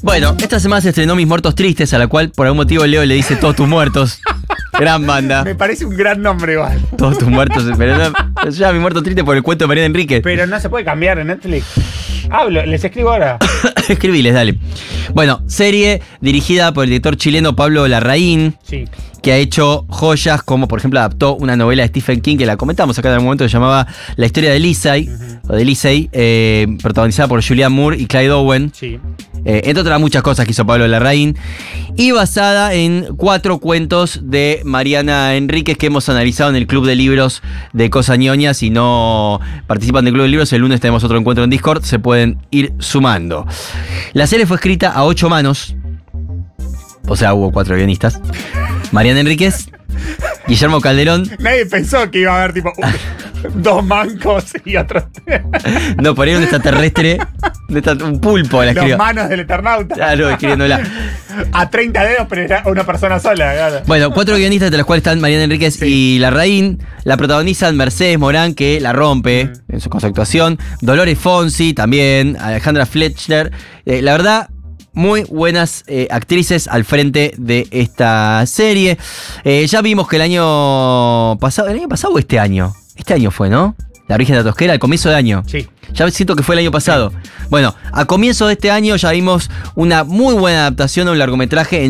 Bueno, esta semana se estrenó Mis Muertos Tristes, a la cual por algún motivo Leo le dice Todos Tus Muertos. Gran banda. Me parece un gran nombre igual. Todos Tus Muertos. Pero no, se llama Mis Muertos Tristes por el cuento de Mariana Enríquez. Pero no se puede cambiar en Netflix. Hablo, les escribo ahora. Escribiles, dale. Bueno, serie dirigida por el director chileno Pablo Larraín. Sí. Que ha hecho joyas como, por ejemplo, adaptó una novela de Stephen King que la comentamos acá en algún momento, que se llamaba La historia de Lisey, o de Lisey, protagonizada por Julianne Moore y Clyde Owen. Sí. Entre otras muchas cosas que hizo Pablo Larraín. Y basada en 4 cuentos de Mariana Enríquez que hemos analizado en el Club de Libros de Cosas Ñoñas. Si no participan del Club de Libros, el lunes tenemos otro encuentro en Discord, se pueden ir sumando. La serie fue escrita a 8 manos. O sea, hubo 4 guionistas. Mariana Enríquez, Guillermo Calderón. Nadie pensó que iba a haber tipo 2 mancos y otros. No, por ahí un extraterrestre, un pulpo la escribió. Los manos del Eternauta. Claro, escribiéndola. A 30 dedos, pero era una persona sola. Claro. Bueno, 4 guionistas, de los cuales están Mariana Enríquez y Larraín. La protagonizan Mercedes Morán, que la rompe con su actuación. Dolores Fonsi, también. Alejandra Fletcher. La verdad, muy buenas actrices al frente de esta serie. Ya vimos que el año pasado o este año fue, ¿no? La Virgen de la Tosquera, al comienzo de año. Sí. Ya siento que fue el año pasado. Bueno, a comienzo de este año ya vimos una muy buena adaptación a un largometraje